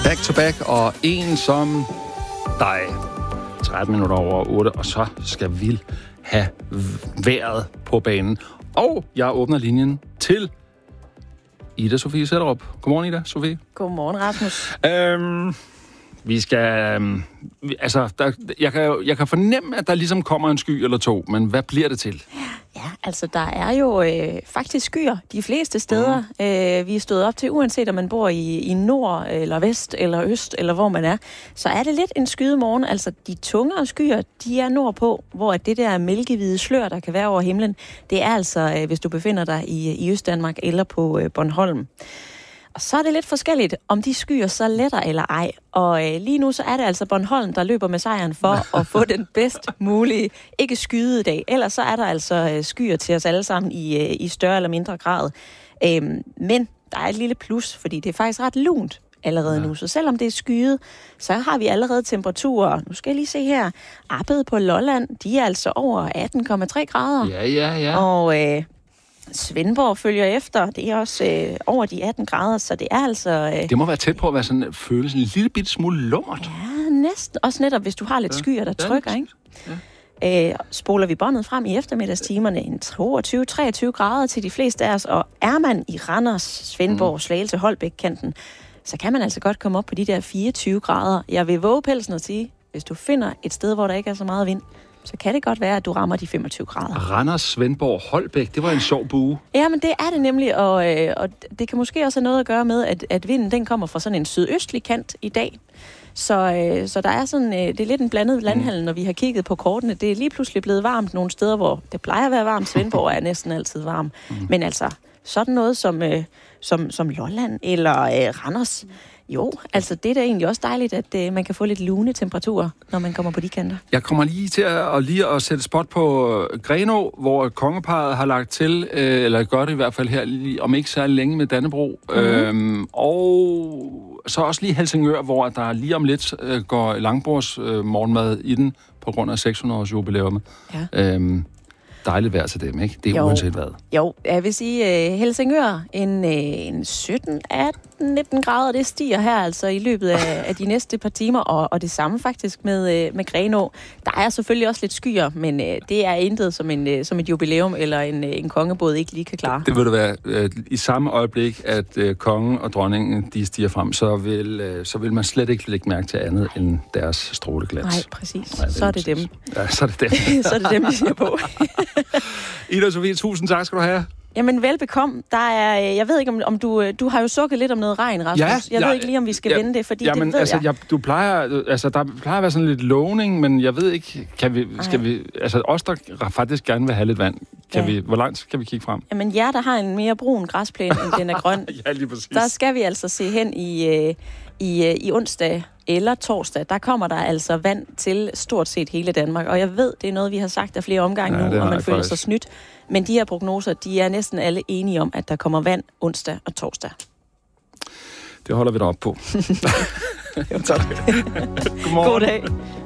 Back to back, og en som dig. 13 minutter over 8, og så skal vi have vejret på banen. Og jeg åbner linjen til Ida Sofie Sætterup. Godmorgen, Ida Sofie. Godmorgen, Rasmus. Vi skal... jeg kan fornemme, at der ligesom kommer en sky eller to, men hvad bliver det til? Ja, altså der er jo faktisk skyer de fleste steder. Vi er stået op til, uanset om man bor i nord, eller vest, eller øst, eller hvor man er, så er det lidt en skyet morgen. Altså de tungere skyer, de er nordpå, hvor det der mælkehvide slør, der kan være over himlen, det er altså, hvis du befinder dig i Østdanmark eller på Bornholm. Og så er det lidt forskelligt, om de skyer så letter eller ej. Og lige nu så er det altså Bornholm, der løber med sejren for at få den bedst mulige, ikke skyede dag. Ellers så er der altså skyer til os alle sammen i større eller mindre grad. Men der er et lille plus, fordi det er faktisk ret lunt allerede nu. Så selvom det er skyet, så har vi allerede temperaturer. Nu skal jeg lige se her. Appet på Lolland, de er altså over 18,3 grader. Ja. Og Svendborg følger efter. Det er også over de 18 grader, så det er altså... Det må være tæt på at være sådan, føles en lille bitte smule lummert. Ja, næsten. Også netop, hvis du har lidt skyer, der trykker, ikke? Ja. Spoler vi båndet frem i eftermiddagstimerne, en 22-23 grader til de fleste af os, og er man i Randers, Svendborg, Slagelse, Holbæk-kanten, så kan man altså godt komme op på de der 24 grader. Jeg vil våge pelsen at sige, hvis du finder et sted, hvor der ikke er så meget vind, så kan det godt være, at du rammer de 25 grader. Randers, Svendborg, Holbæk, det var en sjov bue. Ja, men det er det nemlig, og det kan måske også have noget at gøre med, at vinden den kommer fra sådan en sydøstlig kant i dag. Så der er sådan, det er lidt en blandet landhandel, når vi har kigget på kortene. Det er lige pludselig blevet varmt nogle steder, hvor det plejer at være varmt. Svendborg er næsten altid varm. Men altså, sådan noget som Lolland eller Randers... Jo, altså det er da egentlig også dejligt, at man kan få lidt lune temperaturer, når man kommer på de kanter. Jeg kommer lige til at sætte spot på Grenaa, hvor kongeparret har lagt til, eller gør det i hvert fald her, om ikke så længe med Dannebrog. Og så også lige Helsingør, hvor der lige om lidt går langbords morgenmad i den, på grund af 600-års jubilæum. Ja. Dejligt vejr til dem, ikke? Det er uanset hvad. Jo, jeg vil sige, Helsingør, en 17, 18, 19 grader, det stiger her altså i løbet af de næste par timer, og det samme faktisk med Grenaa. Der er selvfølgelig også lidt skyer, men det er intet som et jubilæum eller en kongebåd ikke lige kan klare. Det vil det være. I samme øjeblik, at kongen og dronningen, de stiger frem, så vil man slet ikke lægge mærke til andet end deres stråleglans. Nej, præcis. Nej, så er det dem. Ja, så er det dem. Så er det dem, vi siger på. Ida Sofie, tusind tak skal du have. Jamen, velbekomme. Jeg ved ikke, om du har jo sukket lidt om noget regn, Rasmus. Jeg ved ikke lige, om vi skal vende det, fordi det ved altså, jeg. Der plejer at være sådan lidt lovning, men jeg ved ikke, skal vi, altså os, der faktisk gerne vil have lidt vand, hvor langt kan vi kigge frem? Jamen, jer, der har en mere brun græsplæne, end den er grøn, ja, lige præcis. Der skal vi altså se hen i onsdag eller torsdag, der kommer der altså vand til stort set hele Danmark. Og jeg ved, det er noget, vi har sagt af flere omgange nu, og man føler sig snydt. Men de her prognoser, de er næsten alle enige om, at der kommer vand onsdag og torsdag. Det holder vi da op på. Jo, tak. Godmorgen. God dag.